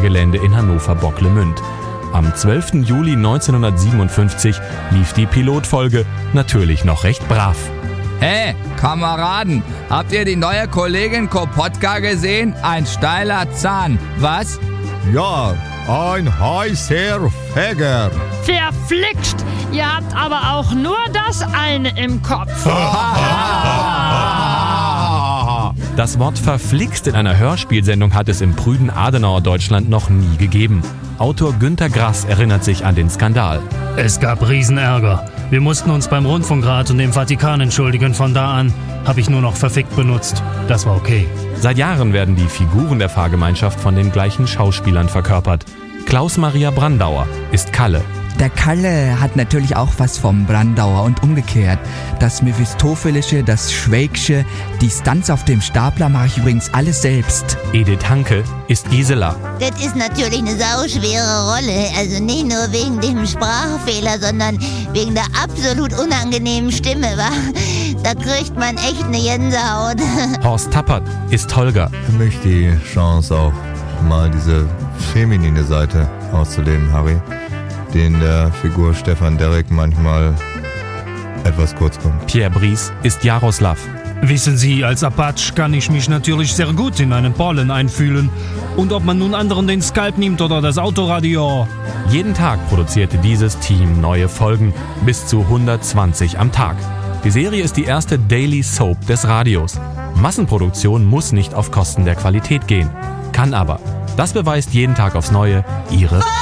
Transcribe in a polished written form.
Fahrgelände in Hannover-Bocklemünd. Am 12. Juli 1957 lief die Pilotfolge, natürlich noch recht brav. Hey, Kameraden, habt ihr die neue Kollegin Kopotka gesehen? Ein steiler Zahn, was? Ja, ein heißer Fegger. Verflixt! Ihr habt aber auch nur das eine im Kopf. Das Wort verflixt in einer Hörspielsendung hat es im prüden Adenauer Deutschland noch nie gegeben. Autor Günter Grass erinnert sich an den Skandal. Es gab Riesenärger. Wir mussten uns beim Rundfunkrat und dem Vatikan entschuldigen. Von da an habe ich nur noch verfickt benutzt. Das war okay. Seit Jahren werden die Figuren der Fahrgemeinschaft von den gleichen Schauspielern verkörpert. Klaus-Maria Brandauer ist Kalle. Der Kalle hat natürlich auch was vom Brandauer und umgekehrt. Das Mephistophelische, das Schwägsche, die Stunts auf dem Stapler mache ich übrigens alles selbst. Edith Hanke ist Gisela. Das ist natürlich eine sauschwere Rolle. Also nicht nur wegen dem Sprachfehler, sondern wegen der absolut unangenehmen Stimme, wa? Da kriegt man echt eine Gänsehaut. Horst Tappert ist Holger. Für mich die Chance auch mal diese feminine Seite auszuleben, Harry, die in der Figur Stefan Derrick manchmal etwas kurz kommt. Pierre Brice ist Jaroslav. Wissen Sie, als Apache kann ich mich natürlich sehr gut in einen Polen einfühlen. Und ob man nun anderen den Skalp nimmt oder das Autoradio. Jeden Tag produzierte dieses Team neue Folgen, bis zu 120 am Tag. Die Serie ist die erste Daily Soap des Radios. Massenproduktion muss nicht auf Kosten der Qualität gehen. Kann aber. Das beweist jeden Tag aufs Neue ihre